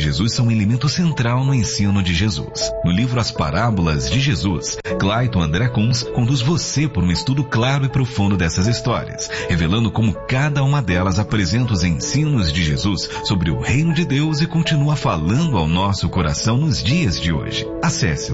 Jesus são um elemento central no ensino de Jesus. No livro As Parábolas de Jesus, Clayton André Kunz conduz você por um estudo claro e profundo dessas histórias, revelando como cada uma delas apresenta os ensinos de Jesus sobre o reino de Deus e continua falando ao nosso coração nos dias de hoje. Acesse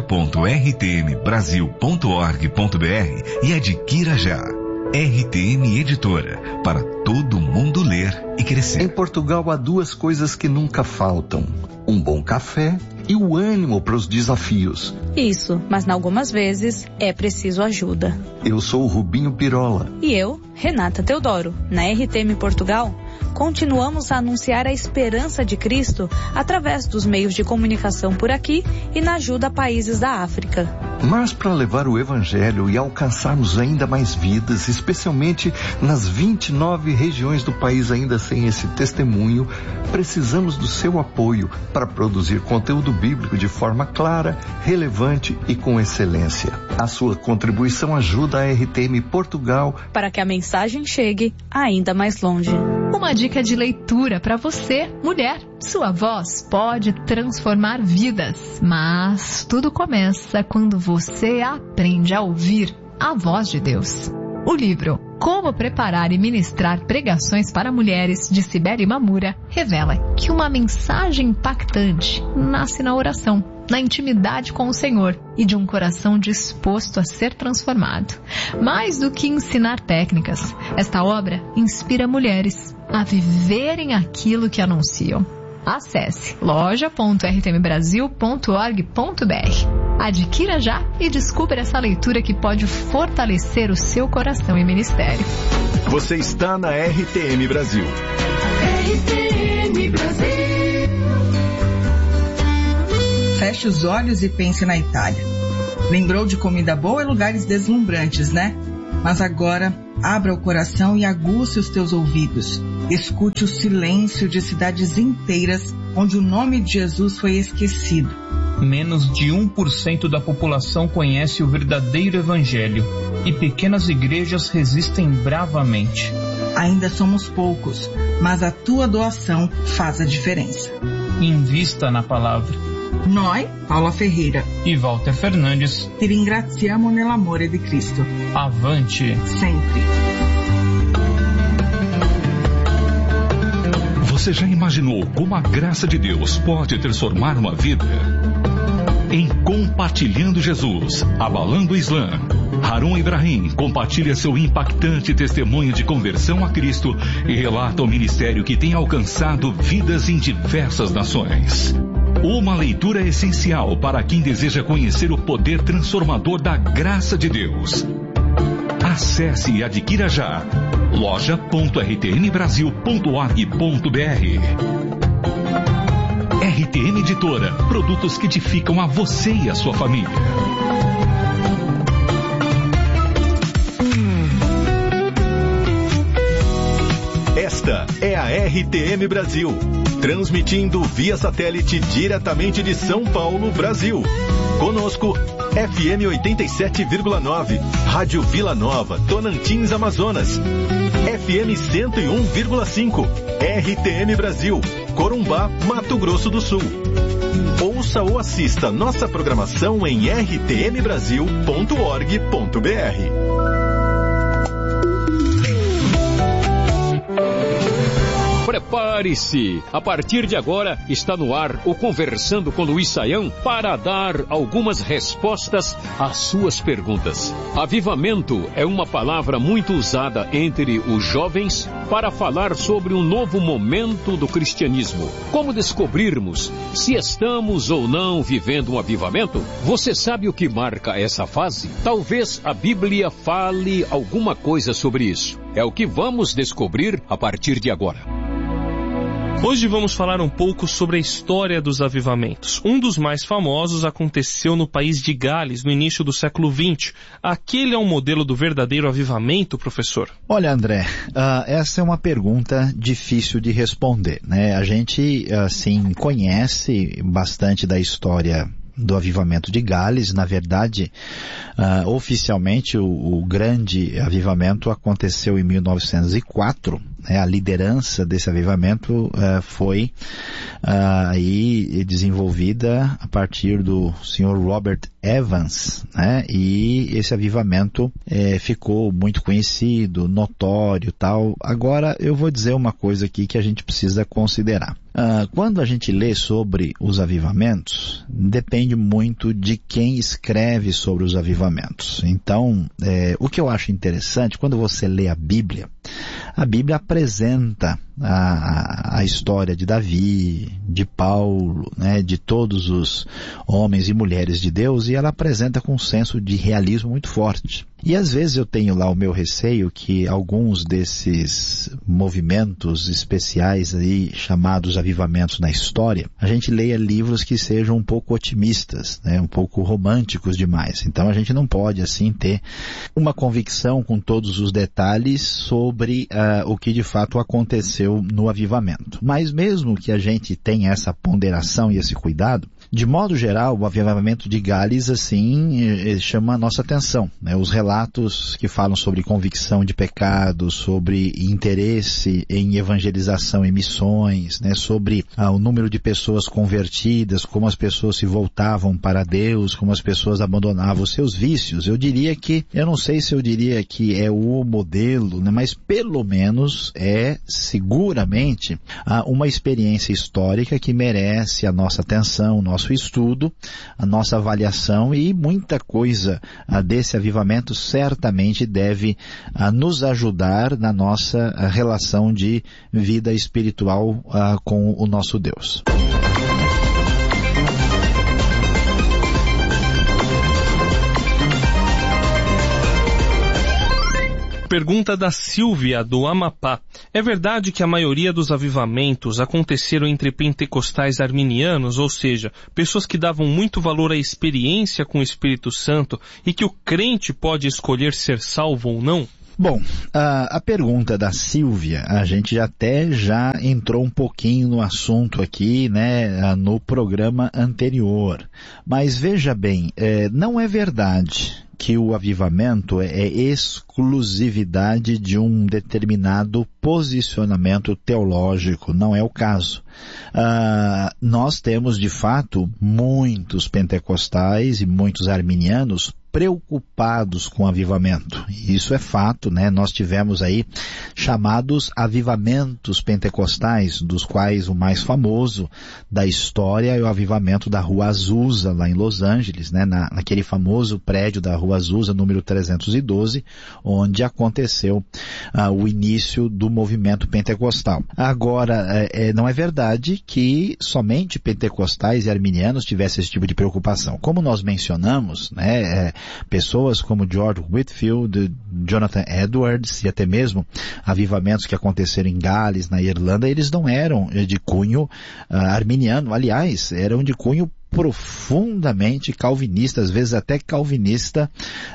loja.rtmbrasil.org.br e adquira já. RTM Editora, para todo mundo ler e crescer. Em Portugal há duas coisas que nunca faltam: um bom café e o ânimo para os desafios. Isso, mas algumas vezes é preciso ajuda. Eu sou o Rubinho Pirola. E eu, Renata Teodoro. Na RTM Portugal, continuamos a anunciar a esperança de Cristo através dos meios de comunicação por aqui e na ajuda a países da África. Mas para levar o Evangelho e alcançarmos ainda mais vidas, especialmente nas 29 regiões do país ainda sem esse testemunho, precisamos do seu apoio para produzir conteúdo bíblico de forma clara, relevante e com excelência. A sua contribuição ajuda a RTM Portugal para que a mensagem chegue ainda mais longe. Uma dica de leitura para você, mulher. Sua voz pode transformar vidas, mas tudo começa quando você aprende a ouvir a voz de Deus. O livro Como Preparar e Ministrar Pregações para Mulheres, de Cibele Mamura, revela que uma mensagem impactante nasce na oração, na intimidade com o Senhor e de um coração disposto a ser transformado. Mais do que ensinar técnicas, esta obra inspira mulheres a viverem aquilo que anunciam. Acesse loja.rtmbrasil.org.br. Adquira já e descubra essa leitura que pode fortalecer o seu coração e ministério. Você está na RTM Brasil. RTM Brasil. Feche os olhos e pense na Itália. Lembrou de comida boa e lugares deslumbrantes, né? Mas agora, abra o coração e aguce os teus ouvidos. Escute o silêncio de cidades inteiras onde o nome de Jesus foi esquecido. Menos de 1% da população conhece o verdadeiro evangelho e pequenas igrejas resistem bravamente. Ainda somos poucos, mas a tua doação faz a diferença. Invista na palavra. Noi, Paula Ferreira e Walter Fernandes, ti ringraziamo nell'amore di Cristo. Avante! Sempre. Você já imaginou como a graça de Deus pode transformar uma vida? Em Compartilhando Jesus, Abalando o Islã, Harun Ibrahim compartilha seu impactante testemunho de conversão a Cristo e relata o ministério que tem alcançado vidas em diversas nações. Uma leitura essencial para quem deseja conhecer o poder transformador da graça de Deus. Acesse e adquira já loja.rtmbrasil.org.br. RTM Editora, produtos que edificam a você e a sua família. Esta é a RTM Brasil, transmitindo via satélite diretamente de São Paulo, Brasil. Conosco, FM 87,9, Rádio Vila Nova, Tonantins, Amazonas. FM 101,5, RTM Brasil, Corumbá, Mato Grosso do Sul. Ouça ou assista nossa programação em rtmbrasil.org.br. Prepare-se! A partir de agora está no ar o Conversando com Luiz Saião para dar algumas respostas às suas perguntas. Avivamento é uma palavra muito usada entre os jovens para falar sobre um novo momento do cristianismo. Como descobrirmos se estamos ou não vivendo um avivamento? Você sabe o que marca essa fase? Talvez a Bíblia fale alguma coisa sobre isso. É o que vamos descobrir a partir de agora. Hoje vamos falar um pouco sobre a história dos avivamentos. Um dos mais famosos aconteceu no país de Gales, no início do século XX. Aquele é um modelo do verdadeiro avivamento, professor? Olha, André, essa é uma pergunta difícil de responder, né? A gente, assim, conhece bastante da história do avivamento de Gales. Na verdade, oficialmente o grande avivamento aconteceu em 1904, A liderança desse avivamento foi aí desenvolvida a partir do Sr. Robert Evans, né? E esse avivamento ficou muito conhecido, notório, tal. Agora eu vou dizer uma coisa aqui que a gente precisa considerar. Quando a gente lê sobre os avivamentos, depende muito de quem escreve sobre os avivamentos. Então, o que eu acho interessante, quando você lê a Bíblia apresenta a história de Davi, de Paulo, né, de todos os homens e mulheres de Deus, e ela apresenta com um senso de realismo muito forte. E às vezes eu tenho lá o meu receio que alguns desses movimentos especiais aí, chamados avivamentos na história, a gente leia livros que sejam um pouco otimistas, né, um pouco românticos demais. Então a gente não pode assim ter uma convicção com todos os detalhes sobre o que de fato aconteceu no avivamento. Mas mesmo que a gente tenha essa ponderação e esse cuidado, de modo geral, o avivamento de Gales, assim, chama a nossa atenção, né? Os relatos que falam sobre convicção de pecado, sobre interesse em evangelização e missões, né? Sobre o número de pessoas convertidas, como as pessoas se voltavam para Deus, como as pessoas abandonavam os seus vícios. Eu não sei se eu diria que é o modelo, né? Mas pelo menos é seguramente uma experiência histórica que merece a nossa atenção, nosso estudo, a nossa avaliação, e muita coisa desse avivamento certamente deve nos ajudar na nossa relação de vida espiritual com o nosso Deus. Pergunta da Silvia, do Amapá. É verdade que a maioria dos avivamentos aconteceram entre pentecostais arminianos, ou seja, pessoas que davam muito valor à experiência com o Espírito Santo, e que o crente pode escolher ser salvo ou não? Bom, a pergunta da Silvia, a gente já entrou um pouquinho no assunto aqui, né, no programa anterior. Mas veja bem, não é verdade que o avivamento é exclusividade de um determinado posicionamento teológico. Não é o caso. Nós temos, de fato, muitos pentecostais e muitos arminianos preocupados com o avivamento. Isso é fato, né? Nós tivemos aí chamados avivamentos pentecostais, dos quais o mais famoso da história é o avivamento da Rua Azusa, lá em Los Angeles, né? Naquele famoso prédio da Rua Azusa, número 312, onde aconteceu o início do movimento pentecostal. Agora, não é verdade que somente pentecostais e arminianos tivessem esse tipo de preocupação. Como nós mencionamos, né, pessoas como George Whitefield, Jonathan Edwards e até mesmo avivamentos que aconteceram em Gales, na Irlanda, eles não eram de cunho arminiano, aliás, eram de cunho profundamente calvinista, às vezes até calvinista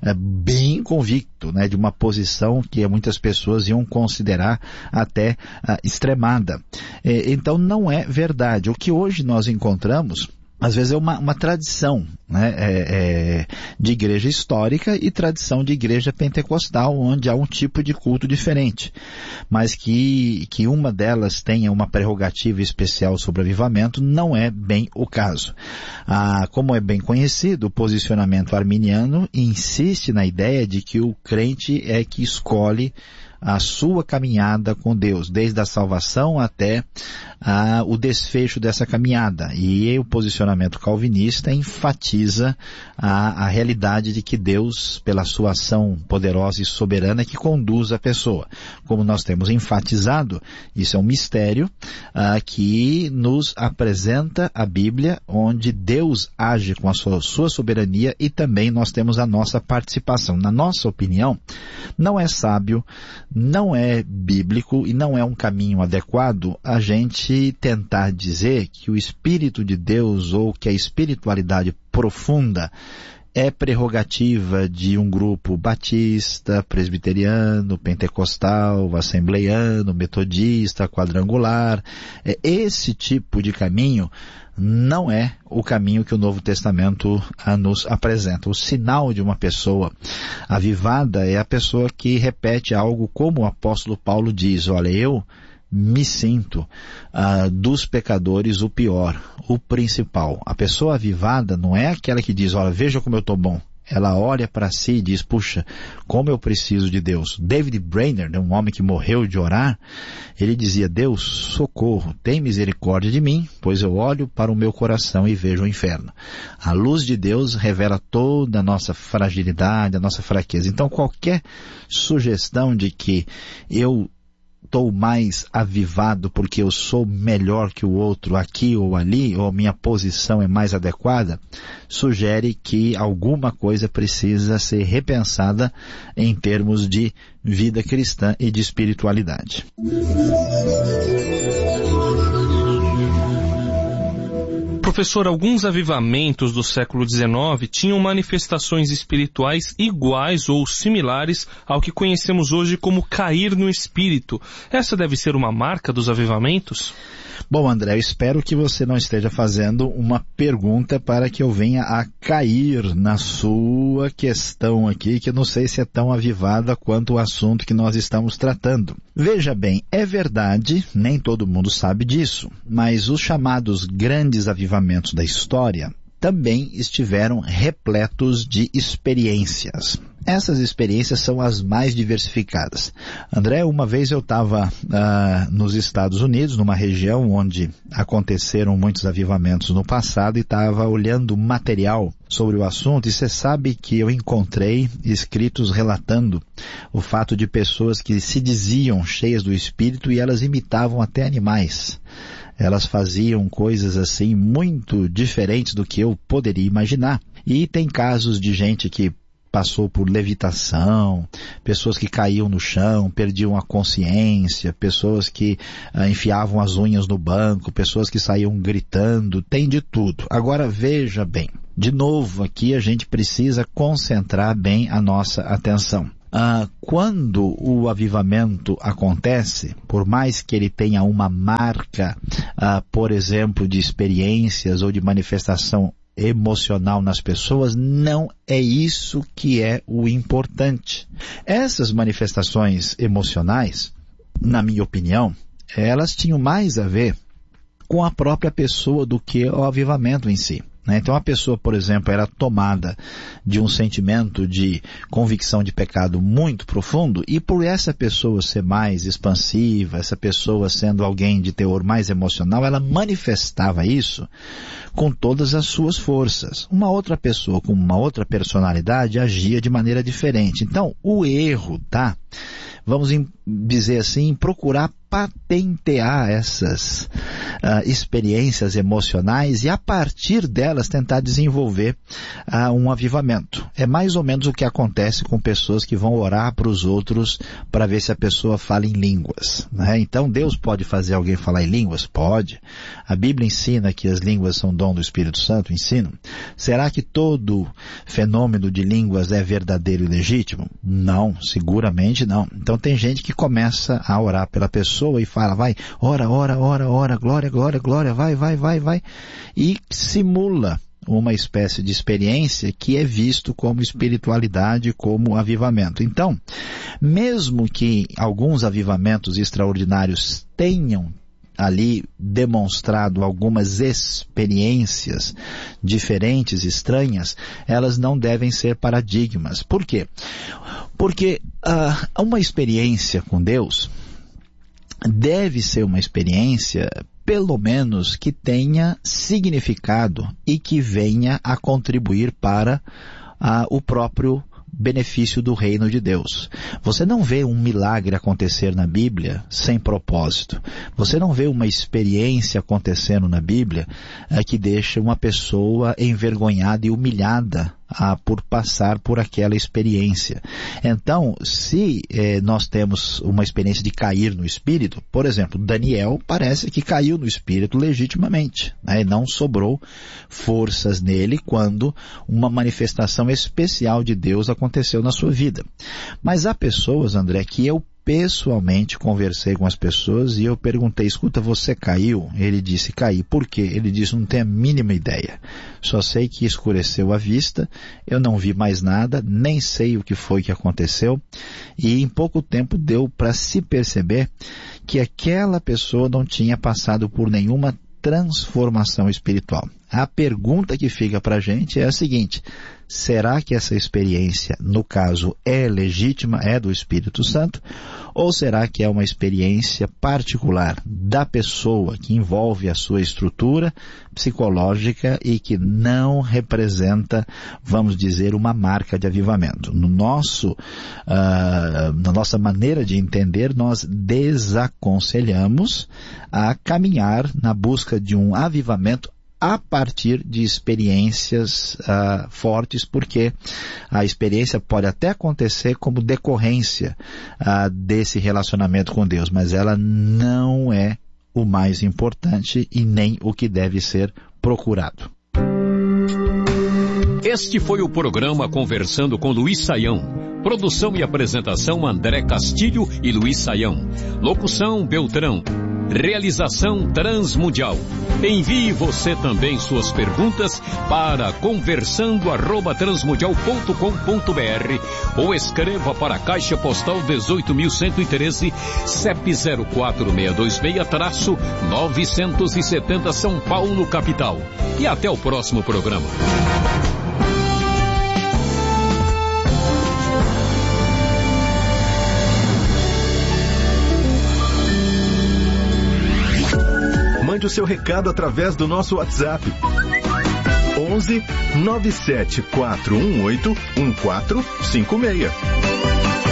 bem convicto, né, de uma posição que muitas pessoas iam considerar até extremada. Então não é verdade. O que hoje nós encontramos às vezes é uma tradição, né, de igreja histórica e tradição de igreja pentecostal, onde há um tipo de culto diferente, mas que uma delas tenha uma prerrogativa especial sobre o avivamento não é bem o caso. Como é bem conhecido, o posicionamento arminiano insiste na ideia de que o crente é que escolhe a sua caminhada com Deus, desde a salvação até o desfecho dessa caminhada. E o posicionamento calvinista enfatiza a realidade de que Deus, pela sua ação poderosa e soberana, que conduz a pessoa. Como nós temos enfatizado, isso é um mistério que nos apresenta a Bíblia, onde Deus age com a sua soberania e também nós temos a nossa participação. Na nossa opinião, não é sábio, não é bíblico e não é um caminho adequado a gente tentar dizer que o Espírito de Deus ou que a espiritualidade profunda é prerrogativa de um grupo batista, presbiteriano, pentecostal, assembleiano, metodista, quadrangular. Esse tipo de caminho não é o caminho que o Novo Testamento nos apresenta. O sinal de uma pessoa avivada é a pessoa que repete algo como o apóstolo Paulo diz: olha, eu me sinto dos pecadores o pior, o principal. A pessoa avivada não é aquela que diz: olha, veja como eu estou bom. Ela olha para si e diz: puxa, como eu preciso de Deus. David Brainerd, um homem que morreu de orar, ele dizia: Deus, socorro, tem misericórdia de mim, pois eu olho para o meu coração e vejo o inferno. A luz de Deus revela toda a nossa fragilidade, a nossa fraqueza. Então qualquer sugestão de que eu estou mais avivado porque eu sou melhor que o outro aqui ou ali, ou minha posição é mais adequada, sugere que alguma coisa precisa ser repensada em termos de vida cristã e de espiritualidade. Professor, alguns avivamentos do século XIX tinham manifestações espirituais iguais ou similares ao que conhecemos hoje como cair no espírito. Essa deve ser uma marca dos avivamentos? Bom, André, eu espero que você não esteja fazendo uma pergunta para que eu venha a cair na sua questão aqui, que eu não sei se é tão avivada quanto o assunto que nós estamos tratando. Veja bem, é verdade, nem todo mundo sabe disso, mas os chamados grandes avivamentos da história também estiveram repletos de experiências. Essas experiências são as mais diversificadas. André, uma vez eu estava nos Estados Unidos, numa região onde aconteceram muitos avivamentos no passado, e estava olhando material sobre o assunto, e você sabe que eu encontrei escritos relatando o fato de pessoas que se diziam cheias do Espírito e elas imitavam até animais. Elas faziam coisas assim muito diferentes do que eu poderia imaginar. E tem casos de gente que passou por levitação, pessoas que caíam no chão, perdiam a consciência, pessoas que enfiavam as unhas no banco, pessoas que saíam gritando, tem de tudo. Agora veja bem, de novo aqui a gente precisa concentrar bem a nossa atenção. Quando o avivamento acontece, por mais que ele tenha uma marca, por exemplo, de experiências ou de manifestação emocional nas pessoas, não é isso que é o importante. Essas manifestações emocionais, na minha opinião, elas tinham mais a ver com a própria pessoa do que o avivamento em si. Então a pessoa, por exemplo, era tomada de um sentimento de convicção de pecado muito profundo, e por essa pessoa ser mais expansiva, essa pessoa sendo alguém de teor mais emocional, ela manifestava isso com todas as suas forças. Uma outra pessoa com uma outra personalidade agia de maneira diferente. Então o erro, vamos dizer assim, procurar patentear essas experiências emocionais e a partir delas tentar desenvolver um avivamento. É mais ou menos o que acontece com pessoas que vão orar para os outros para ver se a pessoa fala em línguas, né? Então Deus pode fazer alguém falar em línguas? Pode. A Bíblia ensina que as línguas são dom do Espírito Santo? Ensina. Será que todo fenômeno de línguas é verdadeiro e legítimo? Não, seguramente não. Então tem gente que começa a orar pela pessoa e fala, vai, ora, glória, vai, e simula uma espécie de experiência que é visto como espiritualidade, como avivamento. Então, mesmo que alguns avivamentos extraordinários tenham ali demonstrado algumas experiências diferentes, estranhas, elas não devem ser paradigmas. Por quê? Porque uma experiência com Deus deve ser uma experiência, pelo menos, que tenha significado e que venha a contribuir para o próprio benefício do reino de Deus. Você não vê um milagre acontecer na Bíblia sem propósito. Você não vê uma experiência acontecendo na Bíblia que deixa uma pessoa envergonhada e humilhada por passar por aquela experiência. Então, se nós temos uma experiência de cair no espírito, por exemplo, Daniel parece que caiu no espírito legitimamente, né? E não sobrou forças nele quando uma manifestação especial de Deus aconteceu na sua vida. Mas há pessoas, André, que eu pessoalmente conversei com as pessoas e eu perguntei, escuta, você caiu? Ele disse, caí. Por quê? Ele disse, não tenho a mínima ideia. Só sei que escureceu a vista, eu não vi mais nada, nem sei o que foi que aconteceu. E em pouco tempo deu para se perceber que aquela pessoa não tinha passado por nenhuma transformação espiritual. A pergunta que fica para a gente é a seguinte, será que essa experiência, no caso, é legítima, é do Espírito Santo? Ou será que é uma experiência particular da pessoa que envolve a sua estrutura psicológica e que não representa, vamos dizer, uma marca de avivamento? Na nossa maneira de entender, nós desaconselhamos a caminhar na busca de um avivamento a partir de experiências fortes, porque a experiência pode até acontecer como decorrência desse relacionamento com Deus, mas ela não é o mais importante e nem o que deve ser procurado. Este foi o programa Conversando com Luiz Saião. Produção e apresentação André Castilho e Luiz Saião. Locução Beltrão. Realização Transmundial. Envie você também suas perguntas para conversando@transmundial.com.br ou escreva para a Caixa Postal 18.113, CEP 04626-970 São Paulo, capital. E até o próximo programa. Mande o seu recado através do nosso WhatsApp. 11 97418 1456.